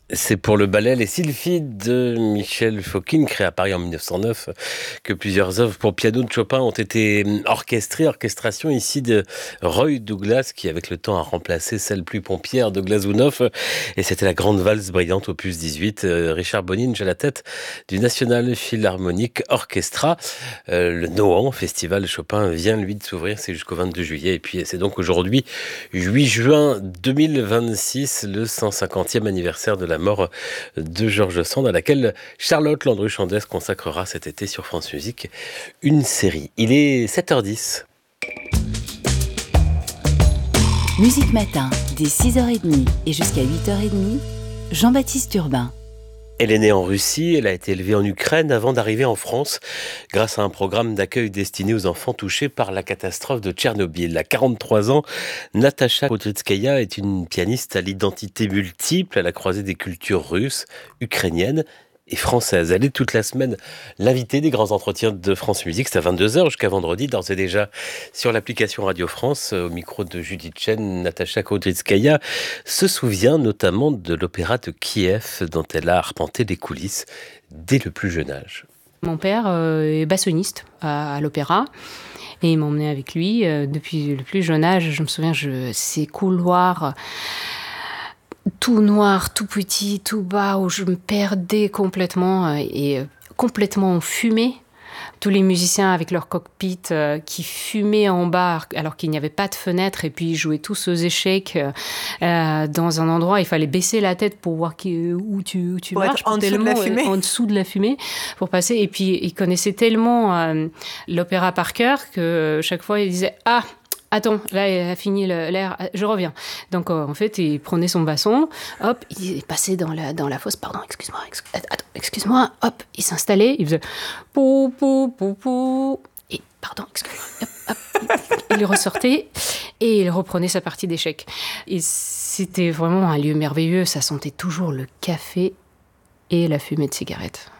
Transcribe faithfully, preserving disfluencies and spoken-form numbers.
C'est pour le ballet Les Sylphides de Michel Fokine, créé à Paris en mille neuf cent neuf, que plusieurs œuvres pour piano de Chopin ont été orchestrées. Orchestration ici de Roy Douglas, qui avec le temps a remplacé celle plus pompière de Glazunov. Et c'était la grande valse brillante opus dix-huit. Richard Boninge à la tête du National Philharmonic Orchestra. Euh, le Nohant Festival Chopin vient lui de s'ouvrir, c'est jusqu'au vingt-deux juillet. Et puis c'est donc aujourd'hui, huit juin deux mille vingt-six, le cent cinquantième anniversaire de la mort de George Sand, à laquelle Charlotte Landru-Chandès consacrera cet été sur France Musique une série. Il est sept heures dix. Musique Matin, dès six heures trente et jusqu'à huit heures trente, Jean-Baptiste Urbain. Elle est née en Russie, elle a été élevée en Ukraine avant d'arriver en France grâce à un programme d'accueil destiné aux enfants touchés par la catastrophe de Tchernobyl. À quarante-trois ans, Natasha Podritskaya est une pianiste à l'identité multiple, à la croisée des cultures russes, ukrainiennes et française. Elle est toute la semaine l'invitée des grands entretiens de France Musique. C'est à vingt-deux heures jusqu'à vendredi, d'ores et déjà sur l'application Radio France. Au micro de Judith Chen, Natasha Kodrytskaya se souvient notamment de l'opéra de Kiev dont elle a arpenté les coulisses dès le plus jeune âge. Mon père euh, est bassoniste à, à l'opéra. Et il m'emmenait avec lui euh, depuis le plus jeune âge. Je me souviens, je, ces couloirs tout noir, tout petit, tout bas, où je me perdais complètement euh, et complètement fumée. Tous les musiciens avec leur cockpit euh, qui fumaient en bas alors qu'il n'y avait pas de fenêtre, et puis ils jouaient tous aux échecs euh, dans un endroit. Il fallait baisser la tête pour voir qui, où tu, où tu pour marches. Être en, dessous de la fumée. en dessous de la fumée pour passer. Et puis ils connaissaient tellement euh, l'opéra par cœur que chaque fois ils disaient « Ah !» Attends, là, il a fini le, l'air, je reviens. Donc, euh, en fait, il prenait son basson, hop, il passait dans la, dans la fosse, pardon, excuse-moi, excuse, attends, excuse-moi, hop, il s'installait, il faisait pou, pou, pou, pou, et pardon, excuse-moi, hop, hop, il ressortait et il reprenait sa partie d'échecs. Et c'était vraiment un lieu merveilleux, ça sentait toujours le café et la fumée de cigarette.